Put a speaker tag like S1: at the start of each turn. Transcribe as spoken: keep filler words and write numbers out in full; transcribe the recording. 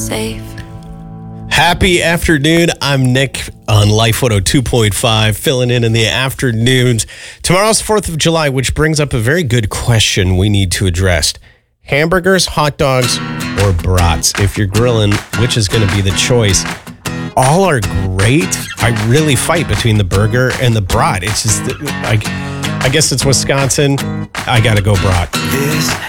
S1: safe.
S2: Happy afternoon. I'm Nick on Life one oh two point five, filling in in the afternoons. Tomorrow's fourth of July, which brings up a very good question we need to address. Hamburgers, hot dogs, or brats? If you're grilling, which is going to be the choice? All are great. I really fight between the burger and the brat. It's just, I, I guess it's Wisconsin. I got to go brat.
S3: This